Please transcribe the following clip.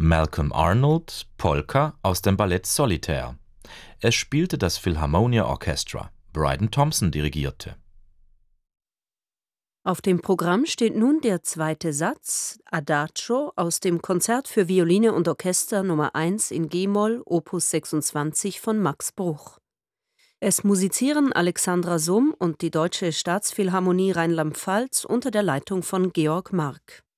Malcolm Arnold, Polka aus dem Ballett Solitaire. Es spielte das Philharmonia Orchestra. Bryden Thompson dirigierte. Auf dem Programm steht nun der zweite Satz, Adagio, aus dem Konzert für Violine und Orchester Nummer 1 in g-Moll, Opus 26 von Max Bruch. Es musizieren Alexandra Summ und die Deutsche Staatsphilharmonie Rheinland-Pfalz unter der Leitung von Georg Mark.